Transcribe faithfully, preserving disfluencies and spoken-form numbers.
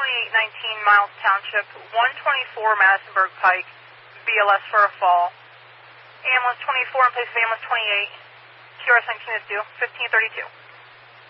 twenty-eight nineteen Miles Township, one twenty-four Madisonburg Pike, B L S for a fall. Ambulance twenty-four in place of ambulance twenty-eight, Q R S nineteen is due, fifteen thirty-two.